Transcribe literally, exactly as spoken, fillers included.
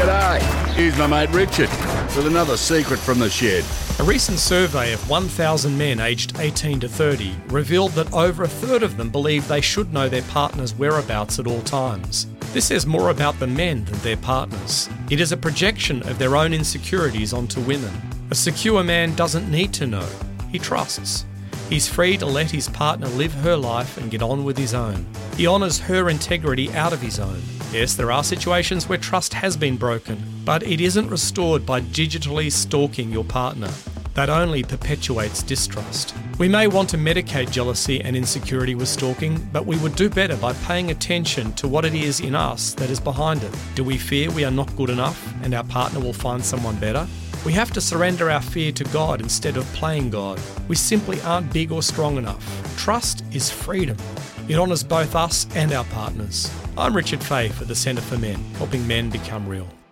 G'day, here's my mate Richard with another secret from the shed. A recent survey of one thousand men aged eighteen to thirty revealed that over a third of them believe they should know their partner's whereabouts at all times. This says more about the men than their partners. It is a projection of their own insecurities onto women. A secure man doesn't need to know. He trusts. He's free to let his partner live her life and get on with his own. He honours her integrity out of his own. Yes, there are situations where trust has been broken, but it isn't restored by digitally stalking your partner. That only perpetuates distrust. We may want to medicate jealousy and insecurity with stalking, but we would do better by paying attention to what it is in us that is behind it. Do we fear we are not good enough and our partner will find someone better? We have to surrender our fear to God instead of playing God. We simply aren't big or strong enough. Trust is freedom. It honours both us and our partners. I'm Richard Fay for the Centre for Men, helping men become real.